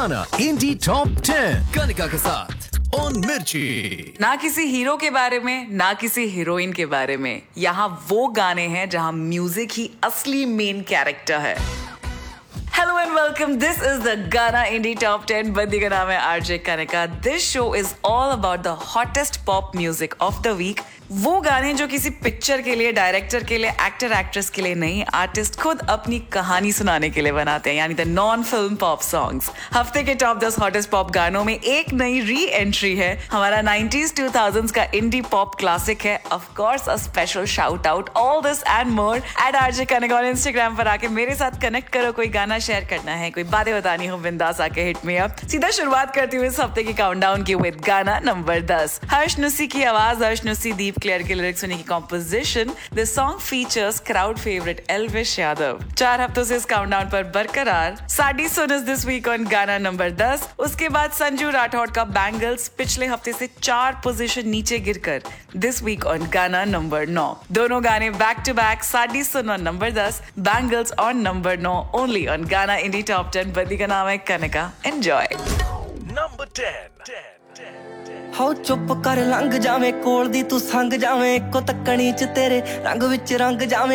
गाना इंडी टॉप 10 कनिका के साथ ऑन मिर्ची। ना किसी हीरो के बारे में ना किसी हीरोइन के बारे में, यहाँ वो गाने हैं जहाँ म्यूजिक ही असली मेन कैरेक्टर है। Hello and welcome, this is the गाना इंडी टॉप 10। बंदी का नाम है RJ Kanika. This show is all about the hottest pop music of the week. वो गाने जो किसी पिक्चर के लिए, डायरेक्टर के लिए, एक्टर एक्ट्रेस के लिए नहीं, आर्टिस्ट खुद अपनी कहानी सुनाने के लिए बनाते हैं, यानी the non film pop songs. हफ्ते के टॉप 10 हॉटेस्ट पॉप गानों में एक नई री एंट्री है। हमारा 90s 2000s का इंडी पॉप क्लासिक है। Of course a special shout out, all this and more at RJ Kanika. Instagram पर आके मेरे साथ कनेक्ट करो। कोई गाना शेयर करना है, कोई बातें बतानी हो, बिंदास आके हिट मी अप। सीधा शुरुआत करती हूँ इस हफ्ते की काउंटडाउन की विद गाना नंबर 10। हर्ष नुसी की आवाज, हर्ष नुसी, दीप क्लियर के लिरिक्स, उन्हीं की composition. This song features crowd favourite Elvish Yadav. 4 हफ्तों से इस काउंटडाउन पर बरकरार। साडी सुन इज दिस वीक ऑन गाना नंबर 10। उसके बाद संजू राठौड़ का बैंगल्स पिछले हफ्ते से 4 पोजीशन नीचे गिरकर दिस वीक ऑन गाना नंबर 9। दोनों गाने back to back. Sari soon on number 10, bangles on number 9, only on गाना इंडी टॉप 10। बंदी का नाम है कनिका। एंजॉय। नंबर 10। हाउ चुप कर लंघ जावे कोल दी तू संग जावे, इको तकनी च तेरे रंग विच रंग जावे।